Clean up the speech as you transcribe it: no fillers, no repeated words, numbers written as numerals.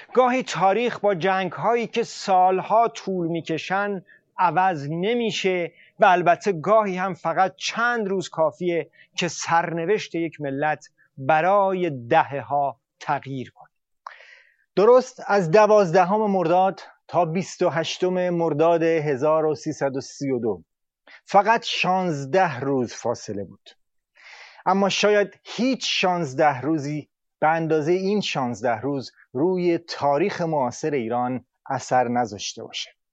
گاهی تاریخ با جنگ‌هایی که سالها طول می‌کشن عوض نمیشه و البته گاهی هم فقط چند روز کافیه که سرنوشت یک ملت برای دهه‌ها تغییر کنه. درست از 12 مرداد تا 28 مرداد 1332 فقط 16 روز فاصله بود، اما شاید هیچ 16 روزی به اندازه این 16 روز روی تاریخ معاصر ایران اثر نذاشته باشه.